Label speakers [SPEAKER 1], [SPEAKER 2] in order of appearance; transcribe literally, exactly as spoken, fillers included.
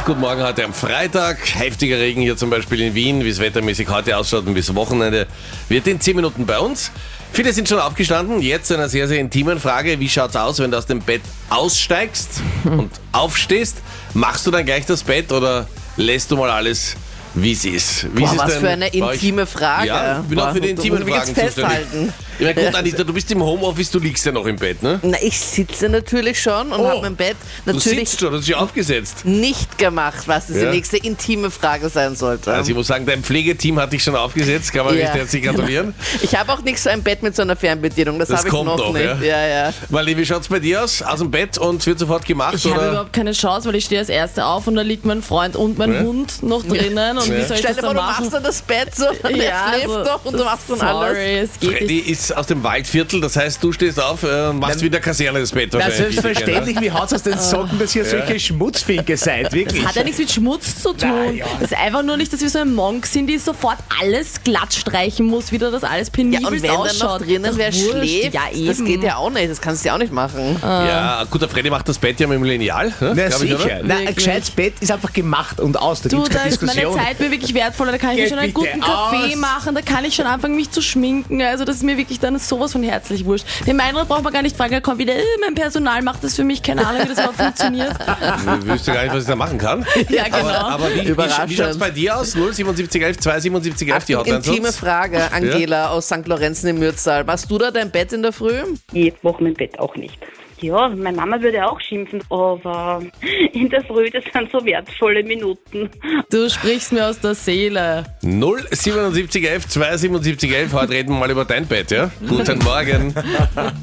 [SPEAKER 1] Guten Morgen heute am Freitag. Heftiger Regen hier zum Beispiel in Wien, wie es wettermäßig heute ausschaut und bis Wochenende wird in zehn Minuten bei uns. Viele sind schon aufgestanden. Jetzt zu einer sehr, sehr intimen Frage. Wie schaut's aus, wenn du aus dem Bett aussteigst und aufstehst? Machst du dann gleich das Bett oder lässt du mal alles, wie es ist? Wie
[SPEAKER 2] Boah,
[SPEAKER 1] ist es
[SPEAKER 2] was
[SPEAKER 1] denn
[SPEAKER 2] für eine
[SPEAKER 1] bei euch?
[SPEAKER 2] intime Frage.
[SPEAKER 1] Ja, ich bin auch für die
[SPEAKER 2] Boah,
[SPEAKER 1] intimen
[SPEAKER 2] muss ich
[SPEAKER 1] Fragen
[SPEAKER 2] jetzt
[SPEAKER 1] zuständig.
[SPEAKER 2] festhalten.
[SPEAKER 1] Ich meine, gut, Anita, du bist im Homeoffice, du liegst ja noch im Bett, ne?
[SPEAKER 2] Na, ich sitze natürlich schon und
[SPEAKER 1] Oh,
[SPEAKER 2] habe mein Bett
[SPEAKER 1] Du
[SPEAKER 2] natürlich
[SPEAKER 1] sitzt schon, du hast dich aufgesetzt.
[SPEAKER 2] nicht gemacht, was diese
[SPEAKER 1] Ja.
[SPEAKER 2] nächste intime Frage sein sollte.
[SPEAKER 1] Also ich muss sagen, dein Pflegeteam hat dich schon aufgesetzt, kann man
[SPEAKER 2] Ja.
[SPEAKER 1] recht herzlich gratulieren.
[SPEAKER 2] Ich habe auch nicht so ein Bett mit so einer Fernbedienung, das,
[SPEAKER 1] Das
[SPEAKER 2] habe ich
[SPEAKER 1] kommt
[SPEAKER 2] noch,
[SPEAKER 1] noch,
[SPEAKER 2] nicht. Ja, ja.
[SPEAKER 1] Marli, wie schaut's bei dir aus? Aus dem Bett und wird sofort gemacht?
[SPEAKER 3] Ich habe
[SPEAKER 1] oder?
[SPEAKER 3] überhaupt keine Chance, weil ich stehe als Erste auf und da liegt mein Freund und mein
[SPEAKER 1] Ja.
[SPEAKER 3] Hund noch drinnen. Und
[SPEAKER 1] Ja.
[SPEAKER 3] wie soll ich
[SPEAKER 2] Stell
[SPEAKER 3] das
[SPEAKER 2] dir vor,
[SPEAKER 3] dann
[SPEAKER 2] du
[SPEAKER 3] machen?
[SPEAKER 2] machst dann das Bett so, der schläft
[SPEAKER 3] also,
[SPEAKER 2] doch und du machst dann alles.
[SPEAKER 3] Sorry, es geht
[SPEAKER 1] Freddy
[SPEAKER 3] nicht.
[SPEAKER 1] ist aus dem Waldviertel, das heißt, du stehst auf äh, und machst wie in der Kaserne das Bett
[SPEAKER 4] Na,
[SPEAKER 1] wahrscheinlich.
[SPEAKER 4] selbstverständlich, wie haut's aus den Socken, dass ihr solche Schmutzfinke seid, wirklich.
[SPEAKER 3] Das hat ja nichts mit Schmutz zu tun.
[SPEAKER 4] Na ja.
[SPEAKER 3] Das ist einfach nur nicht, dass wir so ein Monk sind, die sofort alles glatt streichen muss, wieder das alles
[SPEAKER 2] Ja,
[SPEAKER 3] penibel
[SPEAKER 2] und wenn dann noch
[SPEAKER 3] ausschaut.
[SPEAKER 2] drinnen
[SPEAKER 3] Doch
[SPEAKER 2] wer
[SPEAKER 3] wurscht.
[SPEAKER 2] schläft,
[SPEAKER 3] ja, eben.
[SPEAKER 2] das geht ja auch nicht, das kannst du ja auch nicht machen.
[SPEAKER 1] Ja, gut, der Freddy macht das Bett ja mit dem Lineal. Ne?
[SPEAKER 4] Na,
[SPEAKER 1] Glaub ich,
[SPEAKER 4] sicher.
[SPEAKER 1] oder?
[SPEAKER 4] Na, ein
[SPEAKER 3] Wirklich.
[SPEAKER 4] gescheites Bett ist einfach gemacht und aus, da
[SPEAKER 3] Du,
[SPEAKER 4] gibt's
[SPEAKER 3] da
[SPEAKER 4] keine
[SPEAKER 3] ist meine
[SPEAKER 4] Diskussion.
[SPEAKER 3] Zeit mir wirklich wertvoller, da kann ich mir
[SPEAKER 4] Geht
[SPEAKER 3] schon einen
[SPEAKER 4] bitte
[SPEAKER 3] guten Kaffee
[SPEAKER 4] aus.
[SPEAKER 3] machen, da kann ich schon anfangen, mich zu schminken, also das ist mir wirklich dann sowas von herzlich wurscht. Den Meinrad braucht man gar nicht fragen, da kommt wieder, äh, mein Personal macht das für mich, keine Ahnung, wie das überhaupt funktioniert.
[SPEAKER 1] Ich wüsste gar nicht, was ich da machen kann.
[SPEAKER 3] Ja, genau.
[SPEAKER 1] Aber, aber wie, wie,
[SPEAKER 2] Überraschend.
[SPEAKER 1] wie schaut's bei dir aus? null siebenundsiebzig elf zwei siebenundsiebzig elf, die Hotline
[SPEAKER 2] Intime
[SPEAKER 1] sonst?
[SPEAKER 2] Frage, Angela aus Sankt Lorenzen im Mürztal. Machst du da dein Bett in der Früh?
[SPEAKER 5] Jedes Woche mein Bett auch nicht. Ja, meine Mama würde auch schimpfen, aber in der Früh, das sind so wertvolle Minuten.
[SPEAKER 3] Du sprichst mir aus der Seele.
[SPEAKER 1] null siebenundsiebzig elf zwei siebenundsiebzig elf, heute reden wir mal über dein Bett, ja? Guten Morgen.